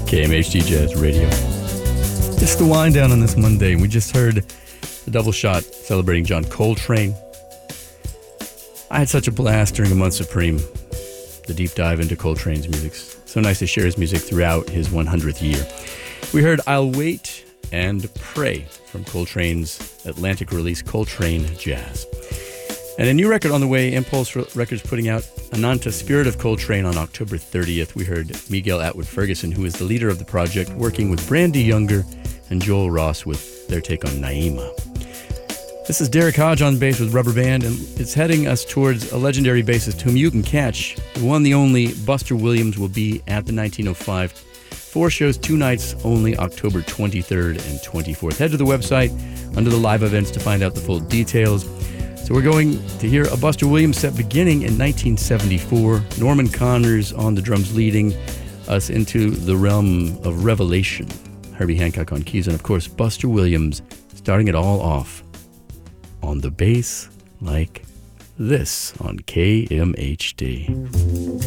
KMHD Jazz Radio. It's the wind down on this Monday. We just heard the double shot celebrating John Coltrane. I had such a blast during A Month Supreme, the deep dive into Coltrane's music. So nice to share his music throughout his 100th year. We heard I'll Wait and Pray from Coltrane's Atlantic release Coltrane Jazz. And a new record on the way, Impulse Records putting out Ananta Spirit of Coltrane on October 30th. We heard Miguel Atwood Ferguson, who is the leader of the project, working with Brandy Younger and Joel Ross with their take on Naima. This is Derek Hodge on bass with Rubber Band, and it's heading us towards a legendary bassist whom you can catch. The one, the only, Buster Williams will be at the 1905. 4 shows, 2 nights only, October 23rd and 24th. Head to the website under the live events to find out the full details. So we're going to hear a Buster Williams set beginning in 1974. Norman Connors on the drums leading us into the realm of revelation. Herbie Hancock on keys, and of course Buster Williams starting it all off on the bass like this on KMHD.